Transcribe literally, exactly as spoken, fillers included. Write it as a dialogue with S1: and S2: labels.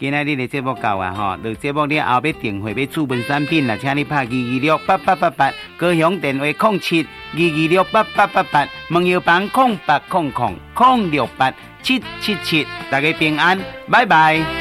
S1: 今仔日的节目到啊吼，到节目了后要订货要注文产品啦，请你拍二二六八八八八，高雄电话零七二二六八八八八，问药房零八零零零六八七七七，大家平安，拜拜。